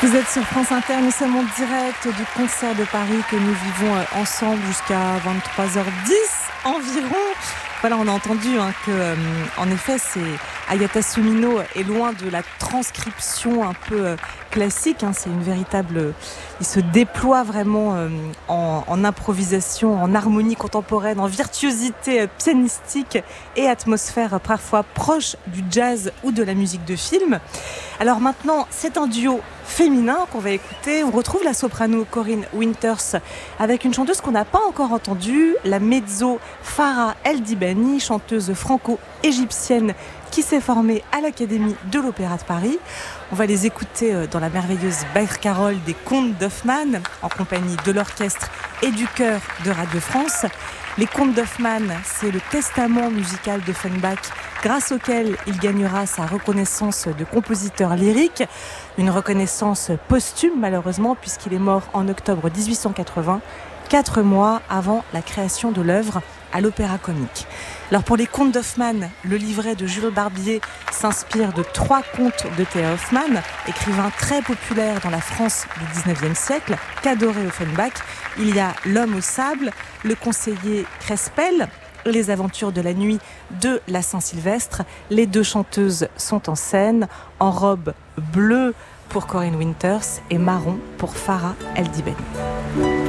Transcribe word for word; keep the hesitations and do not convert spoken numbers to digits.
Vous êtes sur France Inter, nous sommes en direct du concert de Paris que nous vivons ensemble jusqu'à vingt-trois heures dix environ. Voilà, on a entendu hein, que, euh, en effet, c'est Ayata Sumino est loin de la transcription un peu euh, classique. Hein, c'est une véritable, il se déploie vraiment euh, en, en improvisation, en harmonie contemporaine, en virtuosité euh, pianistique et atmosphère euh, parfois proche du jazz ou de la musique de film. Alors maintenant, c'est un duo féminin qu'on va écouter. On retrouve la soprano Corinne Winters avec une chanteuse qu'on n'a pas encore entendue, la mezzo Farah El Dibani, chanteuse franco-égyptienne qui s'est formée à l'Académie de l'Opéra de Paris. On va les écouter dans la merveilleuse barcarolle des Contes d'Hoffmann en compagnie de l'orchestre et du chœur de Radio France. Les Contes d'Hoffmann, c'est le testament musical d'Offenbach grâce auquel il gagnera sa reconnaissance de compositeur lyrique. Une reconnaissance posthume malheureusement puisqu'il est mort en octobre dix-huit cent quatre-vingts, quatre mois avant la création de l'œuvre à l'Opéra Comique. Alors pour les Contes d'Hoffmann, le livret de Jules Barbier s'inspire de trois contes de Théa Hoffmann, écrivain très populaire dans la France du dix-neuvième siècle, qu'adorait Offenbach. Il y a L'homme au sable, Le conseiller Crespel, Les aventures de la nuit de la Saint-Sylvestre. Les deux chanteuses sont en scène, en robe bleue pour Corinne Winters et marron pour Farah El Dibani.